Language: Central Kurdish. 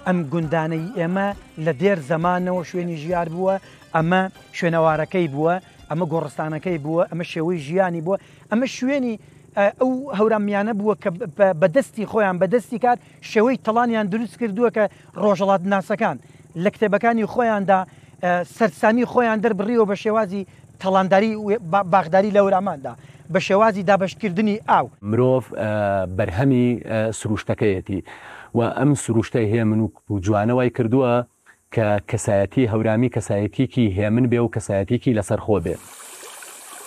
ئەم گوندانەی ئێمە لە دێر زەمانەوە شوێنی ژیار بووە، ئەمە شوێنەوارەکەی بووە، ئەمە گۆڕستانەکەی بووە، ئەمە شێوەی ژیانی بووە، ئەمە شوێنی ئەو هەورامیانە بووە کە بەدەستی خۆیان بەدەستی کات شێوەی تەڵانیان دروست کردووە کە ڕۆژهەڵات ناسەکان لە کتێبەکانی خۆیاندا سەرسامی خۆیان دەربڕیەوە بە شێوازی تەڵانداری باغداری لە وەراماندا بە شێوازی دابشکردنی ئاو. مرۆڤ بەرهەمی سروشتەکەیەتی و ئەم سروشتەی هەیە من و جوانەوەی کردووە کە کەسایەتی هەورامی کەسایەتیکی هێمن بێ و کەسایەتیکی لەسەر خۆ بێ.